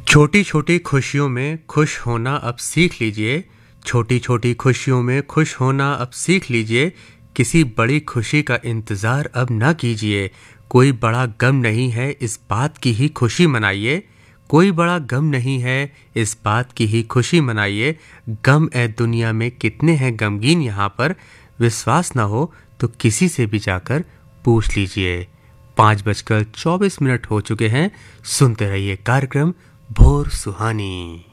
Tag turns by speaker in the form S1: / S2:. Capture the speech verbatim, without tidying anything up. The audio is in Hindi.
S1: छोटी छोटी खुशियों में खुश होना अब सीख लीजिए। छोटी छोटी खुशियों में खुश होना अब सीख लीजिए। किसी बड़ी खुशी का इंतज़ार अब ना कीजिए। कोई बड़ा गम नहीं है, इस बात की ही खुशी मनाइए। कोई बड़ा गम नहीं है, इस बात की ही खुशी मनाइए। गम ए दुनिया में कितने हैं गमगीन यहाँ पर। विश्वास ना हो तो किसी से भी जाकर पूछ लीजिए। पाँच बजकर चौबीस मिनट हो चुके हैं। सुनते रहिए कार्यक्रम भोर सुहानी।